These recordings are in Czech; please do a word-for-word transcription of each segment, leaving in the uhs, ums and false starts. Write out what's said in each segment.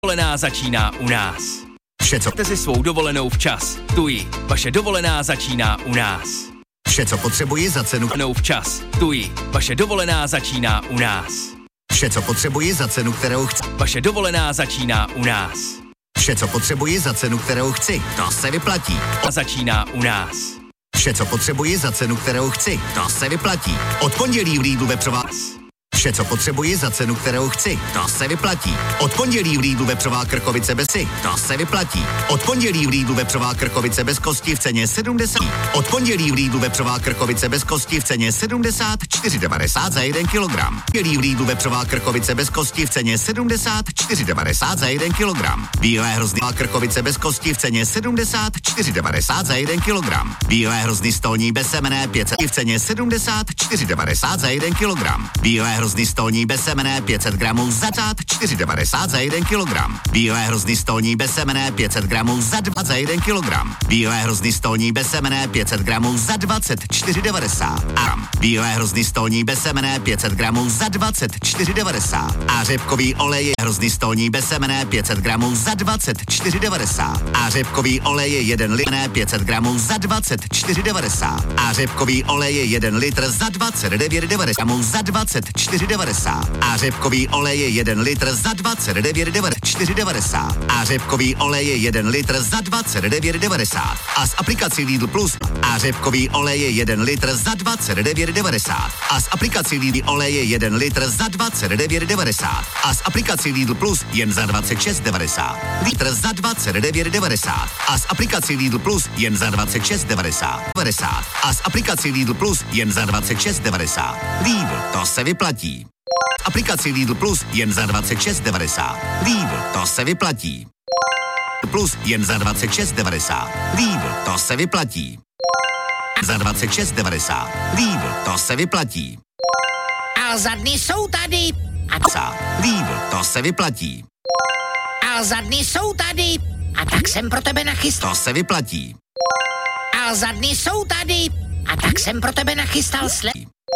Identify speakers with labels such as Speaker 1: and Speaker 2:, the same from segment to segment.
Speaker 1: Dovolená začíná u nás. Vše, co chcete si svou dovolenou včas. Tuji. Vaše dovolená začíná u nás. Vše, co potřebuji za cenu dovolenou včas. Tuji. Vaše dovolená začíná u nás. Vše, co potřebuji za cenu, kterou chci. Vaše dovolená začíná u nás. Vše, co potřebuji za cenu, kterou chci. To se vyplatí. A začíná u nás. Vše, co potřebuji za cenu, kterou chci. To se vyplatí. Od pondělí v Lidlu vepřová. Vše, co potřebuji za cenu, kterou chci. To se vyplatí. Od pondělí v Lidlu vepřová krkovice bez si. To se vyplatí. Od pondělí v Lidlu vepřová krkovice bez kosti v ceně sedmdesát. Od pondělí v Lidlu vepřová krkovice bez kosti v ceně sedmdesát čtyři devadesát za jeden kilogram. Pondělí v Lidlu vepřová krkovice bez kosti v ceně sedmdesát čtyři devadesát za jeden kilogram. Bílé hrozny krkovice bez kosti v ceně sedmdesát čtyři devadesát za jeden kilogram. Bílé hrozny stolní bez semene pět set v ceně sedmdesát čtyři devadesát za jeden kilogram. Bílé hrozny stolní bez semene pět set gramů za čtyři devadesát za jeden kilogram. Bílé hrozny stolní bez semene pět set gramů za dva za jeden kilogram. Bílé hrozny stolní bez semene pět set gramů za dvacet čtyři devadesát. A bílé hrozny stolní bez semene pět set gramů za dvacet čtyři devadesát. A řepkový olej je hrozny stolní bez semene pět set gramů za dvacet čtyři devadesát. A řepkový olej je jeden litr pět set gramů za dvacet čtyři devadesát. A řepkový olej je jeden litr za dvacet devět devadesát gramů za dvacet čtyři devadesát. A řepkový olej je jeden litr za dvacet devět čtyři devadesát. A řepkový olej je jeden litr za dvacet devět devadesát. A s aplikací Lidl Plus. A řepkový olej je jeden litr za dvacet devět devadesát. A s aplikací Lidl olej je jeden litr za dvacet devět devadesát. A s aplikací Lidl Plus jen za dvacet šest devadesát. Litr za dvacet devět devadesát. A s aplikací Lidl Plus jen za dvacet šest devadesát. A s aplikací Lidl Plus jen za dvacet šest devadesát. Lidl, to se vyplatí. Aplikaci Lidl Plus jen za dvacet šest devadesát. Lidl, to se vyplatí. Plus jen za dvacet šest devadesát. Lidl, to se vyplatí. Za dvacet šest devadesát. Lidl, to se vyplatí.
Speaker 2: A za dny jsou tady.
Speaker 1: A Lidl, to se vyplatí.
Speaker 2: A za dny jsou tady. A tak jsem pro tebe nachystal.
Speaker 1: To se vyplatí.
Speaker 2: A za dny jsou tady. A tak jsem pro tebe nachystal slev.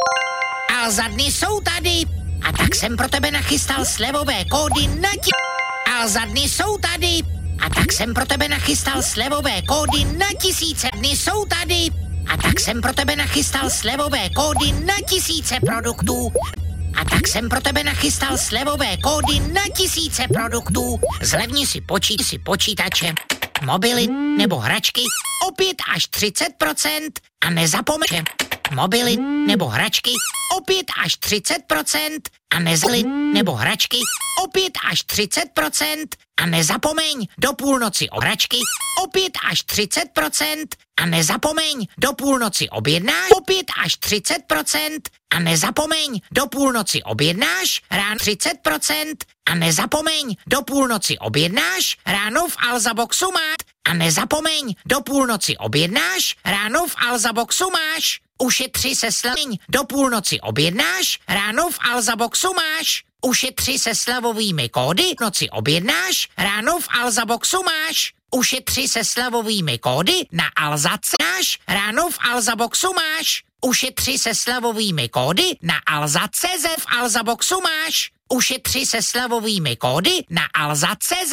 Speaker 2: A za dny jsou tady. A tak jsem pro tebe nachystal slevové kódy na ti... A za dny jsou tady. A tak jsem pro tebe nachystal slevové kódy na tisíce. Dny jsou tady. A tak jsem pro tebe nachystal slevové kódy na tisíce produktů. A tak jsem pro tebe nachystal slevové kódy na tisíce produktů. Zlevni si, počí, si počítače, mobily nebo hračky o pět až třicet procent a nezapomeň mobily nebo hračky o pět až třicet procent a nezapomeň nebo hračky o pět až třicet procent a nezapomeň do půlnoci o hračky o pět až třicet procent a nezapomeň do půlnoci objednáš o pět až třicet procent a nezapomeň do půlnoci objednáš ráno třicet procent a nezapomeň do půlnoci objednáš ráno v Alzaboxu máš a nezapomeň do půlnoci objednáš ráno v Alzaboxu máš. Ušetři se slevou do půlnoci objednáš ráno v Alzaboxu máš. Ušetři se slevovými kódy noci objednáš ráno v Alzaboxu máš. Ušetři se slevovými kódy na Alzace náš ráno v Alzaboxu máš. Ušetři se slevovými kódy na Alza.cz v Alzaboxu máš. Ušetři se slevovými kódy na Alza.cz.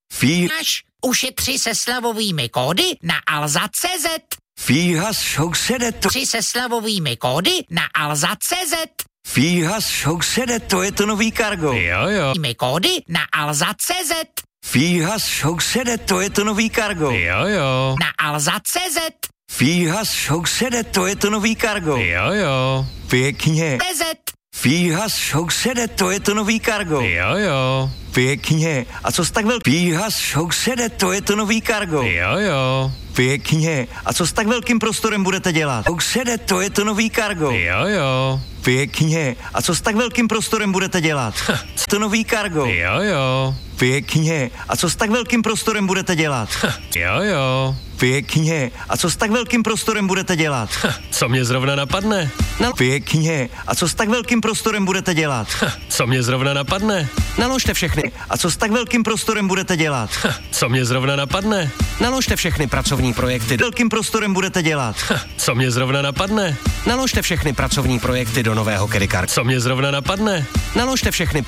Speaker 2: Máš. Ušetři se slevovými kódy na Alza.cz.
Speaker 3: Fíhas šousede to.
Speaker 2: Tři se slevovými kódy na Alza.cz.
Speaker 3: Fíhas šousede, to je to nový kargo.
Speaker 1: Jo, jo.
Speaker 2: Kódy na Alza.cz.
Speaker 3: Fíhas šousede, to je to nový kargo.
Speaker 1: Jo, jo.
Speaker 2: Na Alza.cz.
Speaker 3: Fíhas šousede, to je to nový kargo.
Speaker 1: Jo, jo.
Speaker 3: Pěkně.
Speaker 2: C Z.
Speaker 3: Fíhas šousede, to je to nový kargo.
Speaker 1: Jo, jo.
Speaker 3: Pěkně. A co s tak velkým? Fíhas šousede, to je to nový kargo.
Speaker 1: Jo, jo.
Speaker 3: Pěkně. A co s tak velkým prostorem budete dělat? Šousede, to je to nový kargo.
Speaker 1: Jo, jo.
Speaker 3: Pěkně. A co s tak velkým prostorem budete dělat? To nový kargo.
Speaker 1: Jo, jo.
Speaker 3: Pěkně. A co s tak velkým prostorem budete dělat?
Speaker 1: Jo, jo.
Speaker 3: Pěkně. A co s tak velkým prostorem budete dělat?
Speaker 1: Co mě zrovna napadne?
Speaker 3: No. Pěkně. A co s tak velkým prostorem budete dělat?
Speaker 1: Co mě zrovna napadne?
Speaker 3: Naložte všechny. A co s tak velkým prostorem budete dělat?
Speaker 1: Co mě zrovna napadne?
Speaker 3: Naložte všechny pracovní projekty. Velkým prostorem budete dělat?
Speaker 1: Co mě zrovna napadne?
Speaker 3: Naložte všechny pracovní projekty do nového Kedicar.
Speaker 1: Co mě zrovna napadne?
Speaker 3: Naložte všechny